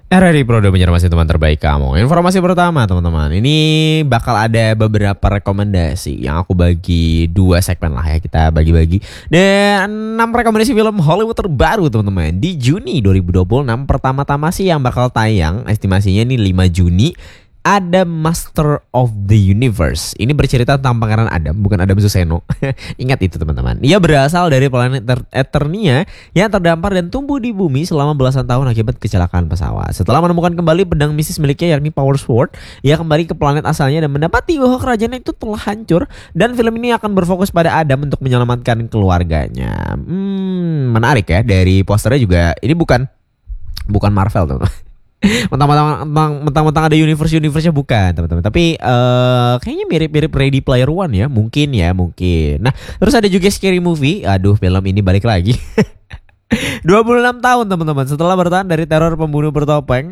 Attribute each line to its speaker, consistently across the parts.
Speaker 1: RRI Pro udah menyermasi teman terbaik kamu. Informasi pertama teman-teman, ini bakal ada beberapa rekomendasi yang aku bagi dua segmen lah ya, kita bagi-bagi. Dan 6 rekomendasi film Hollywood terbaru teman-teman di Juni 2026. Pertama-tama sih yang bakal tayang, estimasinya ini 5 Juni. Ada Master of the Universe. Ini bercerita tentang Pangeran Adam, bukan Adam Suseno. Ingat itu teman-teman. Ia berasal dari planet Eternia yang terdampar dan tumbuh di bumi selama belasan tahun akibat kecelakaan pesawat. Setelah menemukan kembali pedang mistis miliknya yakni Power Sword, ia kembali ke planet asalnya dan mendapati bahwa kerajaannya itu telah hancur. Dan film ini akan berfokus pada Adam untuk menyelamatkan keluarganya. Menarik ya, dari posternya juga. Ini bukan Marvel teman-teman. Mentang-mentang ada universe-nya bukan teman-teman. Tapi kayaknya mirip-mirip Ready Player One ya. Mungkin. Nah terus ada juga Scary Movie. Aduh, film ini balik lagi. 26 tahun teman-teman setelah bertahan dari teror pembunuh bertopeng,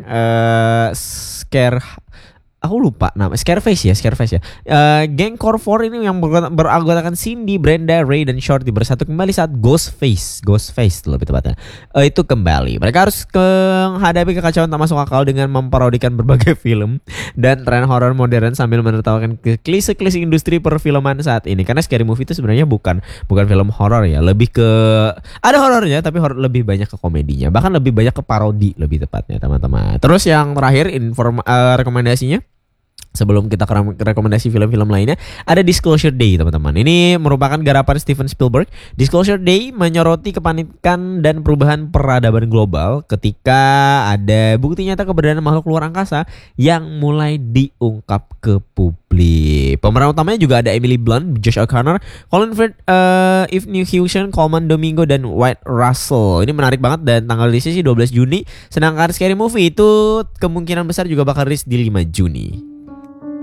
Speaker 1: aku lupa nama, Scarface ya. Geng Core 4 ini yang beranggotakan Cindy, Brenda, Ray, dan Shorty bersatu kembali saat Ghostface lebih tepatnya itu kembali. Mereka harus menghadapi kekacauan tak masuk akal dengan memparodikan berbagai film dan tren horor modern sambil menertawakan klise-klise industri perfilman saat ini. Karena Scary Movie itu sebenarnya bukan film horor ya, lebih ke ada horornya tapi lebih banyak ke komedinya, bahkan lebih banyak ke parodi lebih tepatnya teman-teman. Terus yang terakhir rekomendasinya, sebelum kita ke rekomendasi film-film lainnya, ada Disclosure Day teman-teman. Ini merupakan garapan Steven Spielberg. Disclosure Day menyoroti kepanikan dan perubahan peradaban global ketika ada bukti nyata keberadaan makhluk luar angkasa yang mulai diungkap ke publik. Pemeran utamanya juga ada Emily Blunt, Josh O'Connor, Colin Firth, Eve Newhausen, Colman Domingo, dan Wyatt Russell. Ini menarik banget dan tanggal rilisnya sih 12 Juni. Sedangkan Scary Movie itu kemungkinan besar juga bakal rilis di 5 Juni.